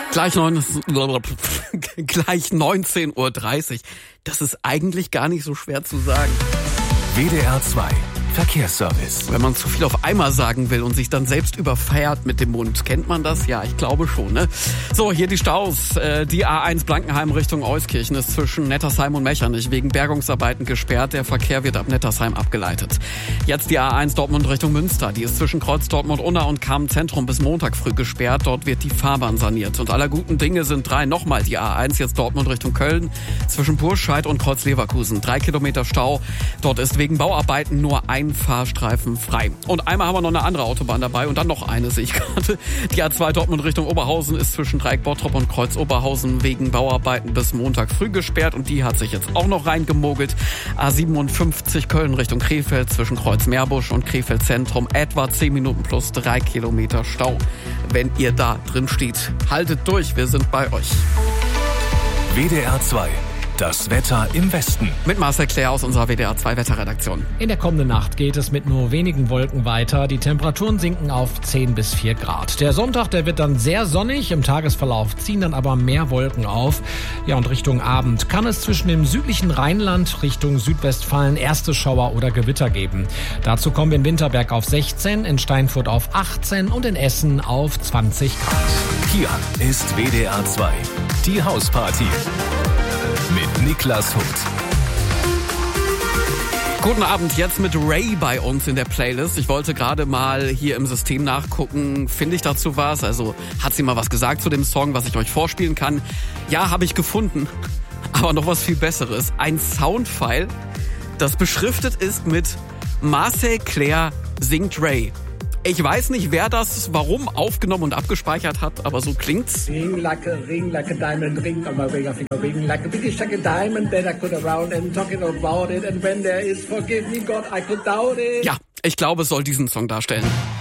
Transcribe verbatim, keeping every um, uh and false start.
Gleich, neun, gleich neunzehn Uhr dreißig. Das ist eigentlich gar nicht so schwer zu sagen. W D R zwei Verkehrsservice. Wenn man zu viel auf einmal sagen will und sich dann selbst überfeiert mit dem Mund. Kennt man das? Ja, ich glaube schon, ne? So, hier die Staus. Äh, die A eins Blankenheim Richtung Euskirchen ist zwischen Nettersheim und Mechernich wegen Bergungsarbeiten gesperrt. Der Verkehr wird ab Nettersheim abgeleitet. Jetzt die A eins Dortmund Richtung Münster. Die ist zwischen Kreuz Dortmund-Unna und Kamen-Zentrum bis Montag früh gesperrt. Dort wird die Fahrbahn saniert. Und aller guten Dinge sind drei. Nochmal die A eins, jetzt Dortmund Richtung Köln. Zwischen Burscheid und Kreuz Leverkusen. Drei Kilometer Stau. Dort ist wegen Bauarbeiten nur ein Fahrstreifen frei. Und einmal haben wir noch eine andere Autobahn dabei und dann noch eine, sehe ich gerade. Die A zwei Dortmund Richtung Oberhausen ist zwischen Dreieck Bottrop und Kreuz Oberhausen wegen Bauarbeiten bis Montag früh gesperrt und die hat sich jetzt auch noch reingemogelt. A siebenundfünfzig Köln Richtung Krefeld zwischen Kreuz Meerbusch und Krefeld Zentrum etwa zehn Minuten plus drei Kilometer Stau. Wenn ihr da drin steht, haltet durch, wir sind bei euch. W D R zwei. Das Wetter im Westen. Mit Marcel Claire aus unserer W D R zwei Wetterredaktion. In der kommenden Nacht geht es mit nur wenigen Wolken weiter. Die Temperaturen sinken auf zehn bis vier Grad. Der Sonntag, der wird dann sehr sonnig. Im Tagesverlauf ziehen dann aber mehr Wolken auf. Ja, und Richtung Abend kann es zwischen dem südlichen Rheinland Richtung Südwestfalen erste Schauer oder Gewitter geben. Dazu kommen wir in Winterberg auf sechzehn, in Steinfurt auf achtzehn und in Essen auf zwanzig Grad. Hier ist W D R zwei. Die Hausparty. Mit Niklas Huth. Guten Abend, jetzt mit Ray bei uns in der Playlist. Ich wollte gerade mal hier im System nachgucken, finde ich dazu was? Also hat sie mal was gesagt zu dem Song, was ich euch vorspielen kann? Ja, habe ich gefunden. Aber noch was viel Besseres. Ein Soundfile, das beschriftet ist mit Marcel Claire singt Ray. Ich weiß nicht, wer das warum aufgenommen und abgespeichert hat, aber so klingt's. Ring like a ring like a diamond ring on my ring, I think a ring like a biggie like a diamond that I could around and talking about it and when there is forgive me God I could doubt it. Ja, ich glaube, es soll diesen Song darstellen.